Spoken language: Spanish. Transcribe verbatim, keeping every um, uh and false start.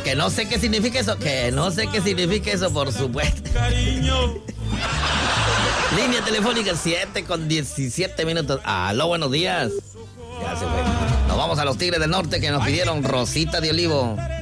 que no sé qué significa eso, que no sé qué significa eso, por supuesto. Línea telefónica siete con diecisiete minutos. Aló, buenos días. Ya se fue. Nos vamos a los Tigres del Norte que nos pidieron Rosita de Olivo.